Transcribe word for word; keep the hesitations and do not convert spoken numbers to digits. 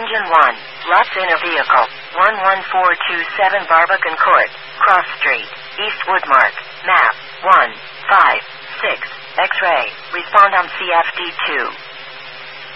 Engine one. Lots in a vehicle. one one four two seven Barbican Court. Cross Street. East Woodmark. Map. one five six. X-ray. Respond on C F D two.